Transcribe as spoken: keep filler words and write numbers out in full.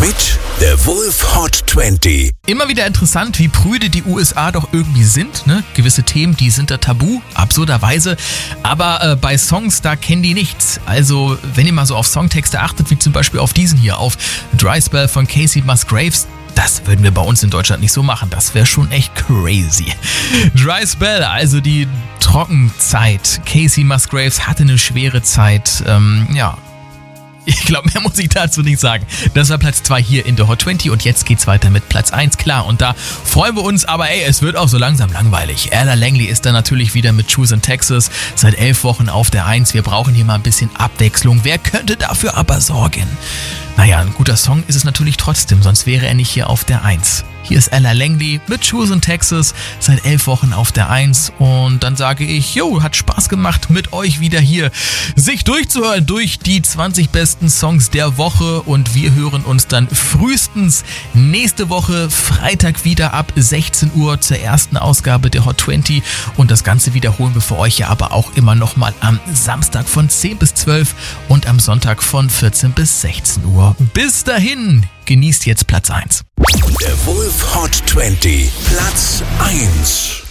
mit The Wolf Hot zwanzig. Immer wieder interessant, wie prüde die U S A doch irgendwie sind. Ne? Gewisse Themen, die sind da tabu, absurderweise. Aber äh, bei Songs, da kennen die nichts. Also, wenn ihr mal so auf Songtexte achtet, wie zum Beispiel auf diesen hier, auf Dry Spell von Kacey Musgraves, das würden wir bei uns in Deutschland nicht so machen. Das wäre schon echt crazy. Dry Spell, also die Trockenzeit. Kacey Musgraves hatte eine schwere Zeit. Ähm, ja, ich glaube, mehr muss ich dazu nicht sagen. Das war Platz zwei hier in der Hot zwanzig und jetzt geht's weiter mit Platz eins. Klar, und da freuen wir uns, aber ey, es wird auch so langsam langweilig. Ella Langley ist da natürlich wieder mit Choose in Texas seit elf Wochen auf der eins. Wir brauchen hier mal ein bisschen Abwechslung. Wer könnte dafür aber sorgen? Naja, ein guter Song ist es natürlich trotzdem, sonst wäre er nicht hier auf der eins. Hier ist Ella Langley mit Choose in Texas, seit elf Wochen auf der eins. Und dann sage ich, jo, hat Spaß gemacht mit euch wieder hier, sich durchzuhören durch die zwanzig besten Songs der Woche. Und wir hören uns dann frühestens nächste Woche Freitag wieder ab sechzehn Uhr zur ersten Ausgabe der Hot zwanzig. Und das Ganze wiederholen wir für euch ja aber auch immer nochmal am Samstag von zehn bis zwölf und am Sonntag von vierzehn bis sechzehn Uhr. Bis dahin, genießt jetzt Platz eins. Der Wolf Hot zwanzig, Platz eins.